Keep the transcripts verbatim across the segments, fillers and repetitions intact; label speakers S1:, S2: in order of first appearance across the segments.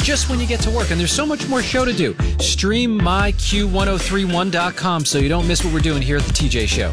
S1: just when you get to work. And there's so much more show to do. Stream my Q ten thirty-one dot com so you don't miss what we're doing here at the T J Show.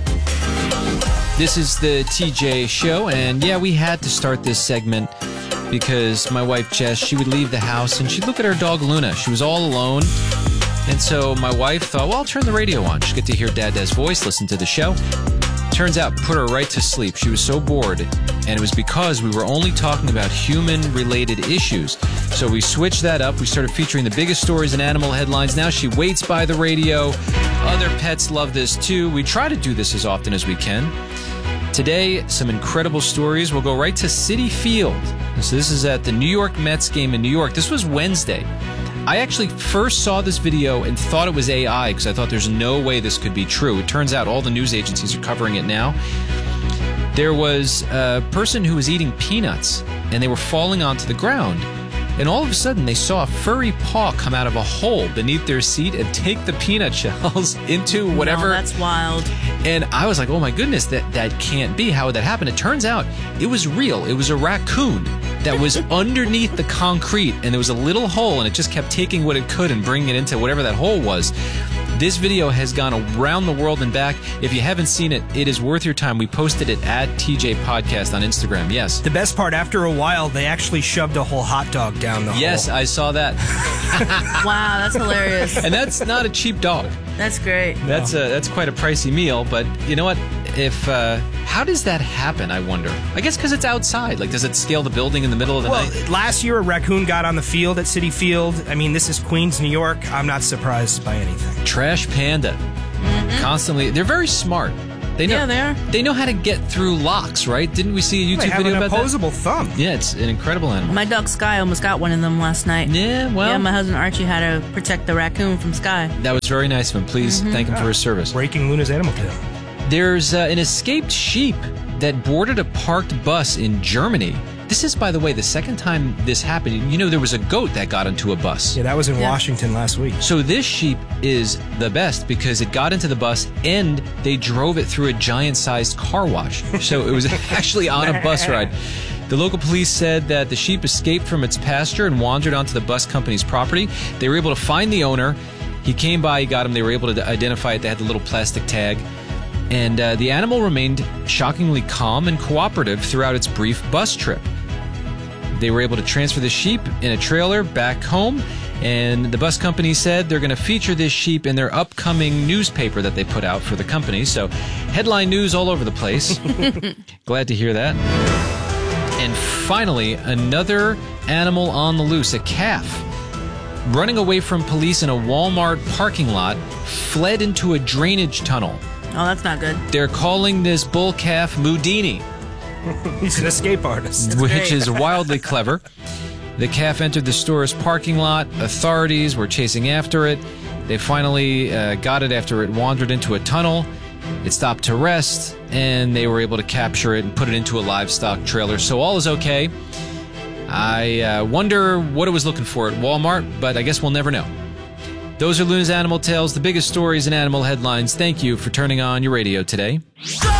S1: This is the T J Show, and yeah, we had to start this segment because my wife Jess, she would leave the house and she'd look at her dog Luna. She was all alone. And so my wife thought, well, I'll turn the radio on. She'll get to hear Dada's voice, listen to the show. Turns out, put her right to sleep. She was so bored, and it was because we were only talking about human-related issues. So we switched that up. We started featuring the biggest stories in animal headlines. Now she waits by the radio. Other pets love this too. We try to do this as often as we can. Today, some incredible stories. We'll go right to Citi Field. So this is at the New York Mets game in New York. This was Wednesday. I actually first saw this video and thought it was A I because I thought there's no way this could be true. It turns out all the news agencies are covering it now. There was a person who was eating peanuts and they were falling onto the ground. And all of a sudden, they saw a furry paw come out of a hole beneath their seat and take the peanut shells into whatever.
S2: No, that's wild.
S1: And I was like, oh my goodness, that, that can't be. How would that happen? It turns out it was real. It was a raccoon that was underneath the concrete, and there was a little hole, and it just kept taking what it could and bringing it into whatever that hole was. This video has gone around the world and back. If you haven't seen it, it is worth your time. We posted it at T J Podcast on Instagram. Yes.
S3: The best part, after a while, they actually shoved a whole hot dog down the hole.
S1: Yes, I saw that.
S2: Wow, that's hilarious.
S1: And that's not a cheap dog.
S2: That's great.
S1: That's a, that's quite a pricey meal, but you know what? If uh, how does that happen, I wonder? I guess because it's outside. Like, does it scale the building in the middle of the
S3: well,
S1: night?
S3: Last year, a raccoon got on the field at Citi Field. I mean, this is Queens, New York. I'm not surprised by anything.
S1: Trash panda. Mm-hmm. Constantly. They're very smart. They know,
S2: yeah, they are.
S1: They know how to get through locks, right? Didn't we see a YouTube
S3: they have
S1: video
S3: an
S1: about that?
S3: opposable thumb.
S1: Yeah, it's an incredible animal.
S2: My dog Sky almost got one of them last night.
S1: Yeah, well.
S2: Yeah, my husband Archie had to protect the raccoon from Sky.
S1: That was very nice of him. Please mm-hmm. thank him yeah. for his service.
S3: Breaking Luna's animal tail.
S1: There's uh, an escaped sheep that boarded a parked bus in Germany. This is, by the way, the second time this happened. You know, there was a goat that got into a bus.
S3: Yeah, that was in
S2: yeah.
S3: Washington last week.
S1: So this sheep is the best because it got into the bus and they drove it through a giant-sized car wash. So it was actually on a bus ride. The local police said that the sheep escaped from its pasture and wandered onto the bus company's property. They were able to find the owner. He came by, he got him. They were able to identify it. They had the little plastic tag. And uh, the animal remained shockingly calm and cooperative throughout its brief bus trip. They were able to transfer the sheep in a trailer back home, and the bus company said they're going to feature this sheep in their upcoming newspaper that they put out for the company. So, headline news all over the place. Glad to hear that. And finally, another animal on the loose, a calf. Running away from police in a Walmart parking lot, fled into a drainage tunnel.
S2: Oh, that's not good.
S1: They're calling this bull calf Mudini.
S3: He's an escape artist.
S2: That's
S1: which
S2: great.
S1: is wildly clever. The calf entered the store's parking lot. Authorities were chasing after it. They finally uh, got it after it wandered into a tunnel. It stopped to rest, and they were able to capture it and put it into a livestock trailer. So all is okay. I uh, wonder what it was looking for at Walmart, but I guess we'll never know. Those are Luna's Animal Tales, the biggest stories in animal headlines. Thank you for turning on your radio today.